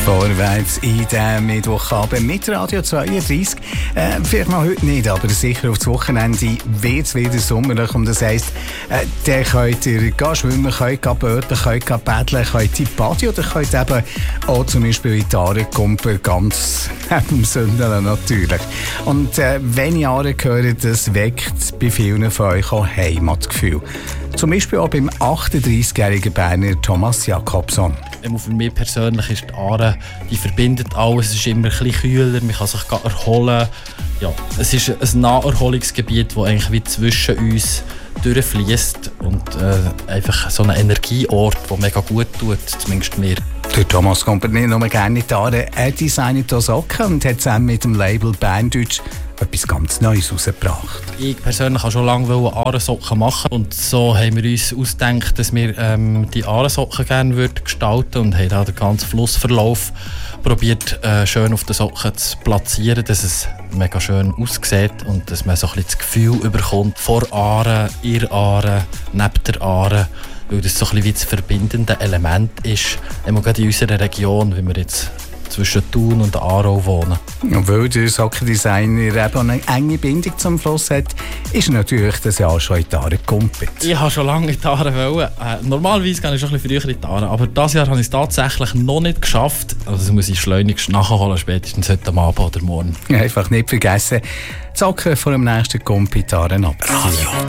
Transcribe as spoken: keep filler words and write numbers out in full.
Vorwärts in den Mittwochabend mit Radio zweiunddreißig. Äh, vielleicht mal heute nicht, aber sicher aufs Wochenende wird es wieder sommerlich. Und das heisst, äh, dann könnt ihr gehen schwimmen, könnt gehen böten, könnt gehen paddeln, könnt in die Badi oder könnt eben auch zum Beispiel in die Aare-Kumpe, ganz neben dem Sündeln natürlich. Und äh, wenn ich Aare höre, das weckt bei vielen von euch auch Heimatgefühl. Zum Beispiel auch beim achtunddreißigjährigen Berner Thomas Jakobson. Für mich persönlich ist die Aare, die verbindet alles. Es ist immer ein bisschen kühler, man kann sich erholen. Ja, es ist ein Naherholungsgebiet, das eigentlich wie zwischen uns durchfließt und äh, einfach so ein Energieort, der mega gut tut, zumindest mir. Der Thomas kommt nicht nur gerne in die Aare, er designt hier Socken und hat zusammen mit dem Label Berndeutsch etwas ganz Neues rausgebracht. Ich persönlich wollte schon lange Aaresocken machen und so haben wir uns ausgedacht, dass wir ähm, die Aaresocken gerne würden gestalten und haben auch den ganzen Flussverlauf probiert äh, schön auf den Socken zu platzieren, dass es mega schön aussieht und dass man so ein bisschen das Gefühl überkommt vor Aare, in Aare, neben der Aare, weil das so ein bisschen wie das verbindende Element ist, immer gerade in unserer Region, wie wir jetzt zwischen Thun und Aarau wohnen. Und weil der Sockendesigner eben eine enge Bindung zum Fluss hat, ist er natürlich das Jahr schon in die Aare gekumpelt. Ich wollte schon lange in die Aare. Äh, normalerweise gehe ich schon ein bisschen früher in die Aare, aber dieses Jahr habe ich es tatsächlich noch nicht geschafft. Also das muss ich schleunigst nachholen, spätestens heute Abend oder morgen. Einfach nicht vergessen, die Socken vor dem nächsten Kump in die Aare abziehen.